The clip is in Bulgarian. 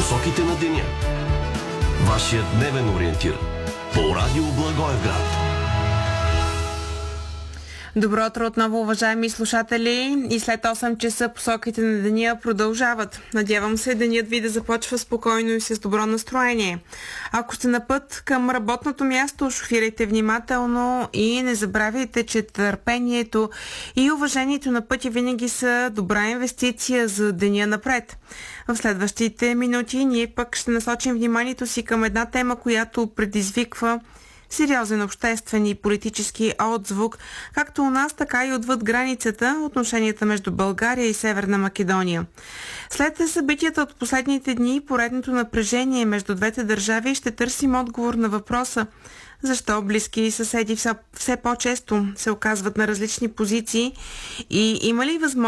посоките на деня. Вашия дневен ориентир по Радио Благоевград. Добро утро отново, уважаеми слушатели. И след 8 часа посоките на деня продължават. Надявам се денят ви да започва спокойно и с добро настроение. Ако сте на път към работното място, шофирайте внимателно и не забравяйте, че търпението и уважението на пътя винаги са добра инвестиция за деня напред. В следващите минути ние пък ще насочим вниманието си към една тема, която предизвиква сериозен обществен и политически отзвук, както у нас, така и отвъд границата, отношенията между България и Северна Македония. След събитията от последните дни, поредното напрежение между двете държави, ще търсим отговор на въпроса защо близки съседи все по-често се оказват на различни позиции и има ли възможност